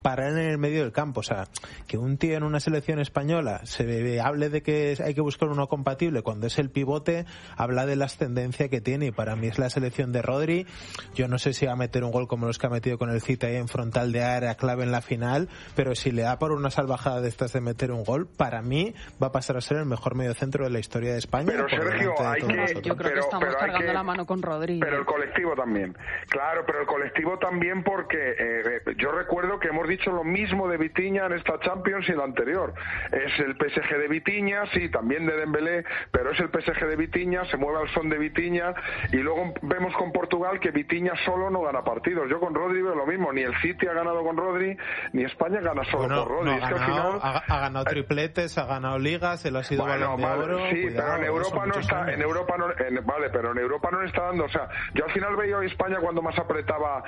parar en el medio del campo. O sea, que un tío en una selección española se hable de que hay que buscar uno compatible cuando es el pivote, habla de la ascendencia que tiene, y para mí es la selección de Rodri. Yo no sé si va a meter un gol como los que ha metido con el City ahí en frontal de área clave en la final, pero si le da por una salvajada de estas de meter un gol, para mí va a pasar a ser el mejor mediocentro de la historia de España. Pero Sergio, yo creo que estamos cargando la mano con Rodri. Pero el colectivo también. Claro, pero el colectivo también, porque yo recuerdo que hemos dicho lo mismo de Vitinha en esta Champions y en la anterior. Es el PSG de Vitinha, sí, también de Dembélé, pero es el PSG de Vitinha, se mueve al son de Vitinha, y luego vemos con Portugal que Vitinha solo no gana partidos. Yo con Rodri veo lo mismo, ni el City ha ganado con Rodri, ni España gana solo con Rodri. No, ha ganado tripletes, ha ganado ligas, él ha sido Balón de Oro. Sí, cuidado, pero en Europa no está, años. en Europa no, pero en Europa no le está dando. O sea, yo al final veía a España cuando más apretaba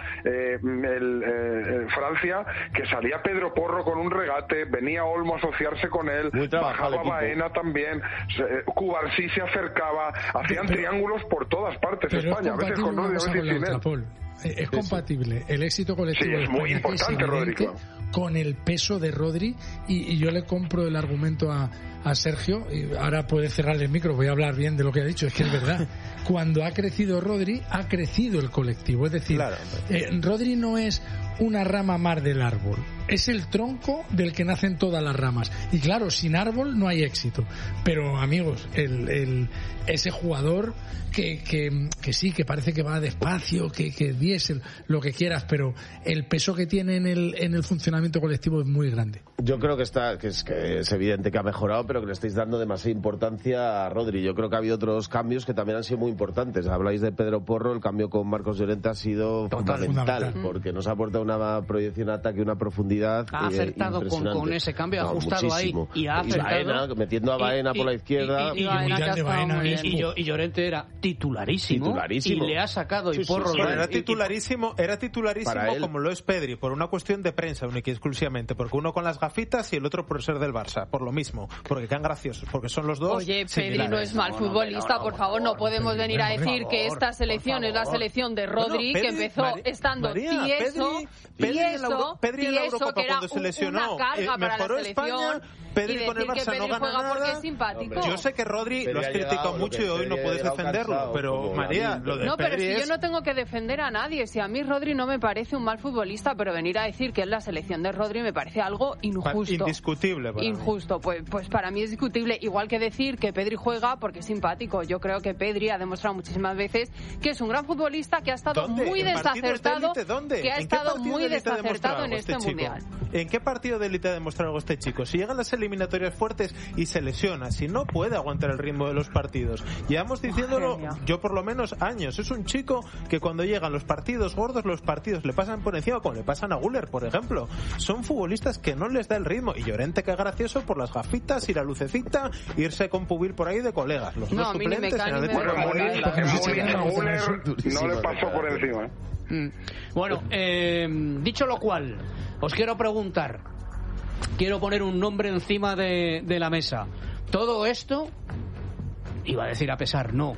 Francia, que salía Pedro Porro con un regate, venía Olmo a asociarse con él, bajaba Baena también, Cubarsí se acercaba, hacían triángulos por todas partes España, a veces con Rodri, a veces sin él. Es compatible el éxito colectivo de España, que es evidente, con el peso de Rodri, y yo le compro el argumento a Sergio, y ahora puede cerrar el micro, voy a hablar bien de lo que ha dicho, es que es verdad. Cuando ha crecido Rodri, ha crecido el colectivo, es decir, claro, Rodri no es una rama más del árbol, es el tronco del que nacen todas las ramas, y claro, sin árbol no hay éxito. Pero amigos, ese jugador que sí, que parece que va despacio, que diésel, lo que quieras, pero el peso que tiene en el funcionamiento colectivo es muy grande. Yo creo que es evidente que ha mejorado, pero que le estáis dando demasiada importancia a Rodri. Yo creo que ha habido otros cambios que también han sido muy importantes. Habláis de Pedro Porro, el cambio con Marcos Llorente ha sido fundamental, porque nos ha aportado una proyección de ataque, una profundidad. Ha acertado con ese cambio, ha ajustado muchísimo. Ahí y ha acertado. Baena, metiendo a Baena por la izquierda. Y Llorente era titularísimo. Y le ha sacado y Porro. Era titularísimo como lo es Pedri, por una cuestión de prensa única y exclusivamente, porque uno con las gafitas y el otro por ser del Barça, por lo mismo, porque quedan graciosos, porque son los dos. Oye, Pedri no es mal futbolista, por favor, no podemos venir a decir que esta selección es la selección de Rodri, que empezó estando tieso, Pedri en la Eurocopa cuando se lesionó, mejoró España. Pedri con el Barça no gana nada. Yo sé que Rodri lo has criticado mucho y hoy no puedes defenderlo, pero María, lo de no, pero Pedri si yo no tengo que defender a nadie, si a mí Rodri no me parece un mal futbolista, pero venir a decir que es la selección de Rodri me parece algo injusto. Indiscutible. Injusto, pues para mí es discutible, igual que decir que Pedri juega porque es simpático. Yo creo que Pedri ha demostrado muchísimas veces que es un gran futbolista, que ha estado muy desacertado, que ha estado muy desacertado en este mundial. ¿En qué partido de élite ha demostrado algo este chico? Si llegan las eliminatorias fuertes y se lesiona, si no puede aguantar el ritmo de los partidos. Llevamos diciéndolo, yo por lo menos años. Es un chico que cuando llegan los partidos gordos, los partidos le pasan por encima, como le pasan a Güler, por ejemplo. Son futbolistas que no les da el ritmo. Y Llorente, que es gracioso por las gafitas y la lucecita, irse con Pubil por ahí de colegas. Los dos suplentes en el no le pasó por encima. Bueno, dicho lo cual, os quiero preguntar, quiero poner un nombre encima de la mesa. Todo esto, iba a decir a pesar no,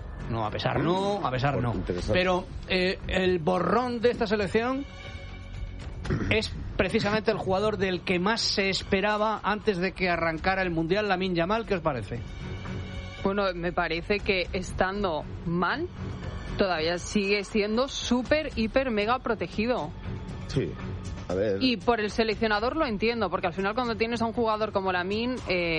pero el borrón de esta selección es precisamente el jugador del que más se esperaba antes de que arrancara el Mundial, Lamine Yamal. ¿Qué os parece? Bueno, me parece que estando mal, todavía sigue siendo súper, hiper, mega protegido. Sí, a ver. Y por el seleccionador lo entiendo, porque al final cuando tienes a un jugador como Lamine,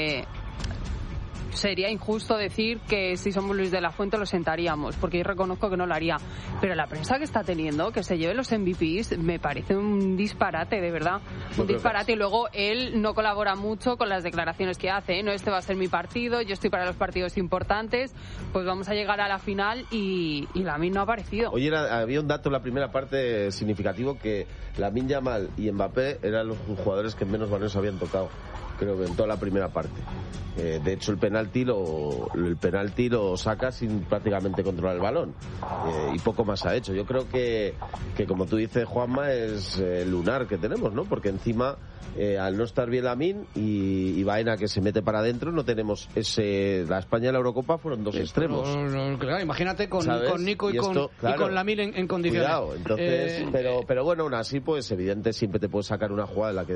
sería injusto decir que si somos Luis de la Fuente lo sentaríamos, porque yo reconozco que no lo haría. Pero la prensa que está teniendo, que se lleve los MVPs, me parece un disparate, de verdad. Un disparate. Y luego él no colabora mucho con las declaraciones que hace, ¿no? Este va a ser mi partido, yo estoy para los partidos importantes, pues vamos a llegar a la final y Lamine no ha aparecido. Oye, había un dato en la primera parte significativo, que Lamine Yamal y Mbappé eran los jugadores que menos balones habían tocado, creo que en toda la primera parte. De hecho, el penalti penalti lo saca sin prácticamente controlar el balón, y poco más ha hecho. Yo creo que como tú dices, Juanma, es lunar que tenemos, ¿no? Porque encima al no estar bien Lamine y Baena, que se mete para adentro, no tenemos la España y la Eurocopa fueron dos extremos. Claro, imagínate con Nico y esto, con Lamine en condiciones. Cuidado, entonces, pero bueno, aún así, pues evidente, siempre te puedes sacar una jugada en la que